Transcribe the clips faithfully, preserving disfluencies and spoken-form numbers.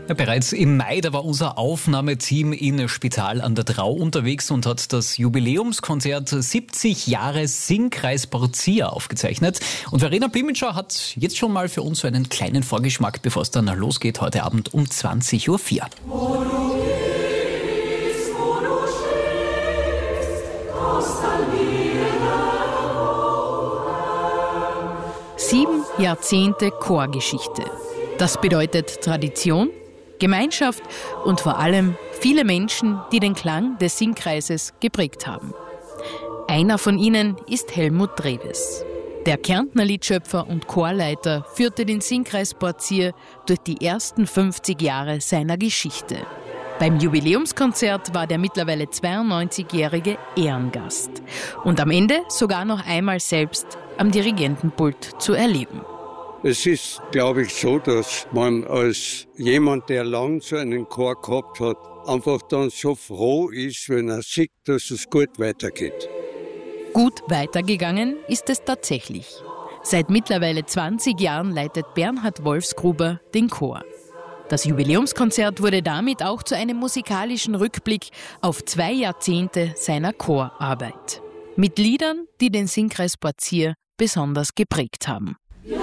Ja, bereits im Mai, da war unser Aufnahmeteam in Spital an der Drau unterwegs und hat das Jubiläumskonzert siebzig Jahre Singkreis Borzia aufgezeichnet. Und Verena Bimitscher hat jetzt schon mal für uns so einen kleinen Vorgeschmack, bevor es dann losgeht, heute Abend um zwanzig Uhr vier. Sieben Jahrzehnte Chorgeschichte. Das bedeutet Tradition, Gemeinschaft und vor allem viele Menschen, die den Klang des Singkreises geprägt haben. Einer von ihnen ist Helmut Dreves. Der Kärntner Liedschöpfer und Chorleiter führte den Singkreis Borzia durch die ersten fünfzig Jahre seiner Geschichte. Beim Jubiläumskonzert war der mittlerweile zweiundneunzigjährige Ehrengast und am Ende sogar noch einmal selbst am Dirigentenpult zu erleben. Es ist, glaube ich, so, dass man als jemand, der lang so einen Chor gehabt hat, einfach dann so froh ist, wenn er sieht, dass es gut weitergeht. Gut weitergegangen ist es tatsächlich. Seit mittlerweile zwanzig Jahren leitet Bernhard Wolfsgruber den Chor. Das Jubiläumskonzert wurde damit auch zu einem musikalischen Rückblick auf zwei Jahrzehnte seiner Chorarbeit. Mit Liedern, die den Singkreis Borzia besonders geprägt haben.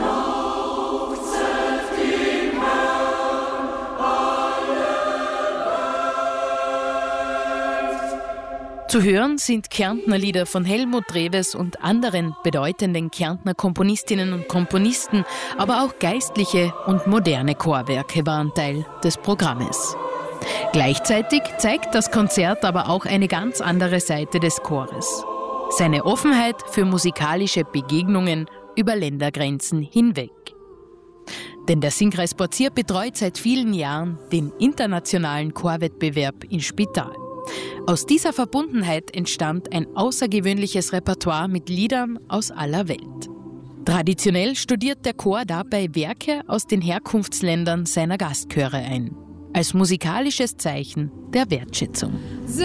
Zu hören sind Kärntner Lieder von Helmut Dreves und anderen bedeutenden Kärntner Komponistinnen und Komponisten, aber auch geistliche und moderne Chorwerke waren Teil des Programmes. Gleichzeitig zeigt das Konzert aber auch eine ganz andere Seite des Chores. Seine Offenheit für musikalische Begegnungen über Ländergrenzen hinweg. Denn der Singkreis Borzia betreut seit vielen Jahren den internationalen Chorwettbewerb in Spital. Aus dieser Verbundenheit entstand ein außergewöhnliches Repertoire mit Liedern aus aller Welt. Traditionell studiert der Chor dabei Werke aus den Herkunftsländern seiner Gastchöre ein, als musikalisches Zeichen der Wertschätzung.